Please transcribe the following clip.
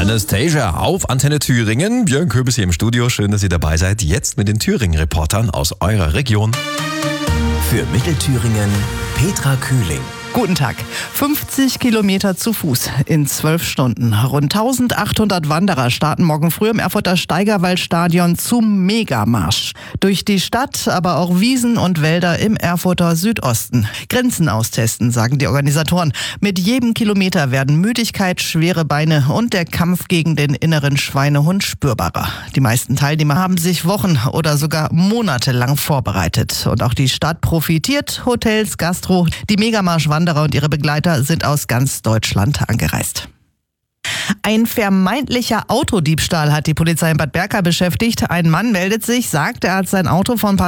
Anastasia auf Antenne Thüringen. Björn Köbis hier im Studio. Schön, dass ihr dabei seid. Jetzt mit den Thüringen-Reportern aus eurer Region. Für Mittelthüringen Petra Kühling. Guten Tag. 50 Kilometer zu Fuß in 12 Stunden. Rund 1800 Wanderer starten morgen früh im Erfurter Steigerwaldstadion zum Megamarsch. Durch die Stadt, aber auch Wiesen und Wälder im Erfurter Südosten. Grenzen austesten, sagen die Organisatoren. Mit jedem Kilometer werden Müdigkeit, schwere Beine und der Kampf gegen den inneren Schweinehund spürbarer. Die meisten Teilnehmer haben sich Wochen oder sogar Monate lang vorbereitet. Und auch die Stadt profitiert. Hotels, Gastro, die Megamarsch-Wanderer und ihre Begleiter sind aus ganz Deutschland angereist. Ein vermeintlicher Autodiebstahl hat die Polizei in Bad Berka beschäftigt. Ein Mann meldet sich, sagt, er hat sein Auto vor ein paar